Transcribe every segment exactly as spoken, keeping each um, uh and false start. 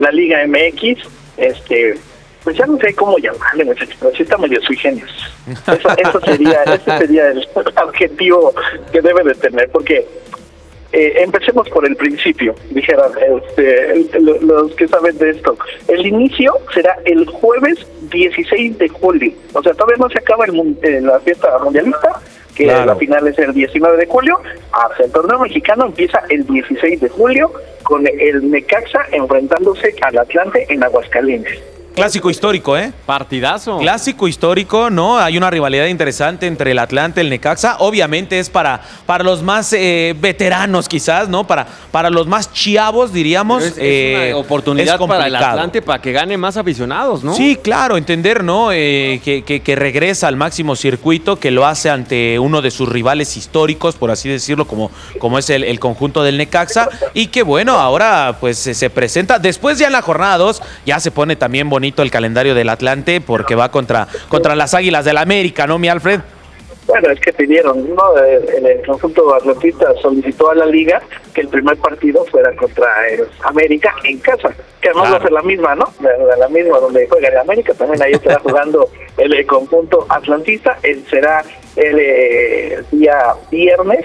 la Liga M X, este, pues ya no sé cómo llamarle, muchachos, pero sí está medio sui generis. Eso, eso sería, ese sería el objetivo que debe de tener, porque eh, empecemos por el principio, dijeron este, el, el, los que saben de esto. El inicio será el jueves dieciséis de julio, o sea, todavía no se acaba el, eh, la fiesta mundialista, que claro. La final es el diecinueve de julio, hasta el torneo mexicano empieza el dieciséis de julio, con el Necaxa enfrentándose al Atlante en Aguascalientes. Clásico histórico, ¿eh? Partidazo. Clásico histórico, ¿no? Hay una rivalidad interesante entre el Atlante y el Necaxa. Obviamente es para, para los más eh, veteranos, quizás, ¿no? Para, para los más chiavos, diríamos. Es, eh, es una oportunidad es para el Atlante para que gane más aficionados, ¿no? Sí, claro, entender, ¿no? Eh, que, que, que regresa al máximo circuito, que lo hace ante uno de sus rivales históricos, por así decirlo, como, como es el, el conjunto del Necaxa. Y que, bueno, ahora pues se presenta. Después ya en la jornada dos ya se pone también bonito el calendario del Atlante porque va contra, contra las Águilas del América, ¿no, mi Alfred? Bueno, es que pidieron, ¿no? El, el conjunto atlantista solicitó a la liga que el primer partido fuera contra el América en casa, que además claro. Va a ser la misma, ¿no? La, la misma donde juega el América, también ahí estará jugando el, el conjunto atlantista. Él será el eh, día viernes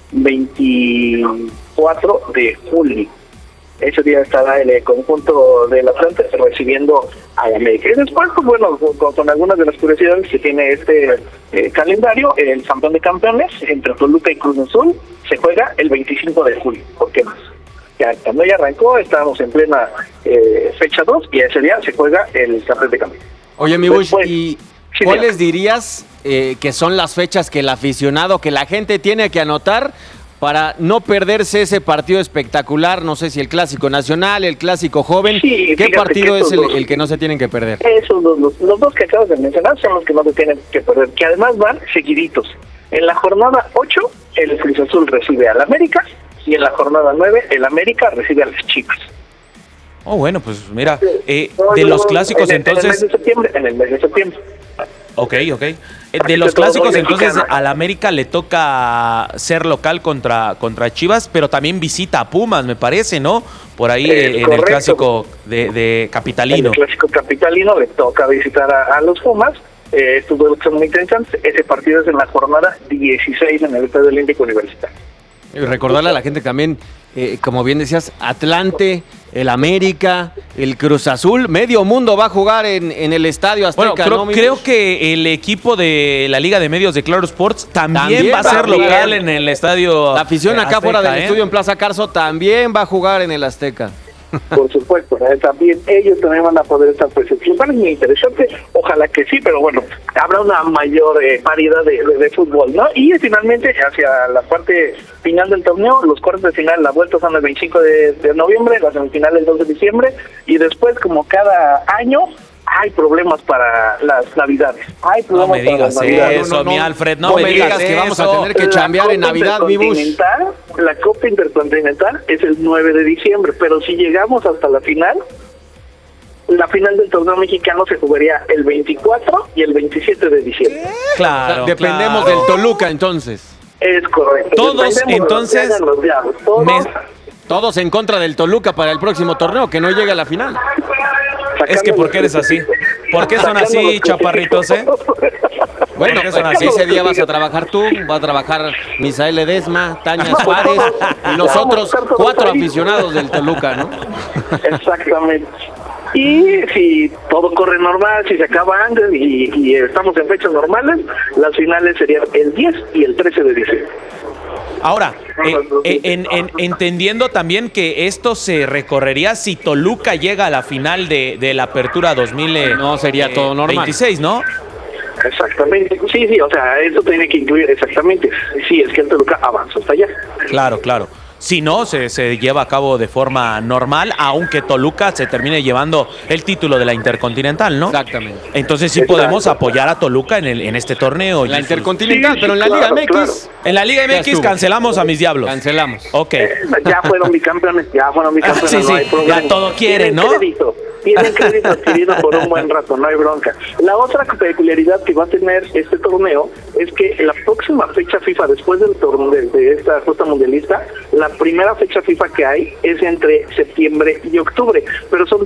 veinticuatro de julio. Ese día estará el eh, conjunto del Atlante recibiendo a América. Y después, pues bueno, con, con algunas de las curiosidades que tiene este eh, calendario, el campeón de campeones entre Toluca y Cruz Azul se juega el veinticinco de julio. ¿Por qué más? Ya cuando ya arrancó, estábamos en plena eh, fecha dos y ese día se juega el campeón de campeones. Oye, mi Bush, ¿y sí, cuáles dirías eh, que son las fechas que el aficionado, que la gente tiene que anotar para no perderse ese partido espectacular? No sé si el Clásico Nacional, el Clásico Joven. Sí, ¿qué partido es el, el que no se tienen que perder? Esos dos, los, los dos que acabas de mencionar son los que no se tienen que perder, que además van seguiditos. En la jornada ocho, el Cruz Azul recibe al América, y en la jornada nueve, el América recibe a las Chivas. Oh, bueno, pues mira, eh, de los clásicos en el, entonces... En el mes de septiembre, en el mes de septiembre. Ok, ok. De los clásicos, entonces, al América le toca ser local contra, contra Chivas, pero también visita a Pumas, me parece, ¿no? Por ahí eh, en correcto. El clásico de, de capitalino. En el clásico capitalino le toca visitar a, a los Pumas. Eh, estos dos son muy interesantes. Ese partido es en la jornada dieciséis en el Estadio Olímpico Universitario. Y recordarle a la gente también, eh, como bien decías, Atlante, el América, el Cruz Azul, medio mundo va a jugar en, en el Estadio Azteca. Bueno, creo, ¿no, creo que el equipo de la Liga de Medios de Claro Sports también, también va a ser también. local en el estadio. La afición acá Azteca, fuera del ¿eh? estudio en Plaza Carso también va a jugar en el Azteca. Por supuesto, ¿eh? También ellos también van a poder estar presentes. Es muy interesante, ojalá que sí, pero bueno, habrá una mayor eh, variedad de, de, de fútbol, ¿no? Y finalmente, hacia la parte final del torneo, los cuartos de final, la vuelta son el veinticinco de, de noviembre, la semifinal el dos de diciembre, y después, como cada año, hay problemas para las navidades. Hay problemas no me digas para las navidades. eso, no, no, mi Alfred, no, no me me digas, digas que eso. vamos a tener que La chambear Copa en Navidad, mi Bush. La Copa Intercontinental es el nueve de diciembre, pero si llegamos hasta la final, la final del torneo mexicano se jugaría el veinticuatro y el veintisiete de diciembre. Claro, o sea, dependemos claro. del Toluca, entonces. Es correcto. Todos, entonces, los diablos, todos, me... todos en contra del Toluca para el próximo torneo, que no llegue a la final. Es que ¿por qué eres así? ¿Por qué son así, chaparritos, eh? Bueno, pues ese día vas a trabajar tú, va a trabajar Misael Ledesma, Tania Suárez y los otros cuatro aficionados del Toluca, ¿no? Exactamente. Y si todo corre normal, si se acaba antes y, y estamos en fechas normales, las finales serían el diez y el trece de diciembre. Ahora, eh, en, en, entendiendo también que esto se recorrería si Toluca llega a la final de, de la Apertura dos mil veintiséis, no sería todo normal. ¿no? Exactamente, sí, sí, o sea, eso tiene que incluir exactamente, sí, es que el Toluca avanza hasta allá. Claro, claro. Si no, se, se lleva a cabo de forma normal, aunque Toluca se termine llevando el título de la Intercontinental, ¿no? Exactamente. Entonces sí Exacto. podemos apoyar a Toluca en, el, en este torneo. La Jesus. Intercontinental, Sí, pero en la claro, Liga M X... claro. En la Liga M X cancelamos a mis diablos. Cancelamos. Ok. Ya fueron bicampeones, ya fueron bicampeones. Sí, sí, no hay problema. ya todo quiere, Tienen ¿no? crédito, tienen crédito adquirido por un buen rato, no hay bronca. La otra peculiaridad que va a tener este torneo es que la próxima fecha FIFA, después del torneo de, de esta justa mundialista, la primera fecha FIFA que hay es entre septiembre y octubre, pero son